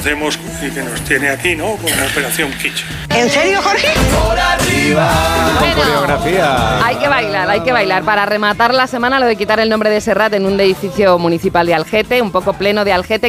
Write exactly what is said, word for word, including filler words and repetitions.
conocemos y que nos tiene aquí, ¿no? Con la Operación Kitsch. ¿En serio, Jorge? Por arriba. Con Bueno, coreografía. hay que bailar, hay que bailar. Para rematar la semana, lo de quitar el nombre de Serrat en un edificio municipal de Algete, un poco pleno de Algete.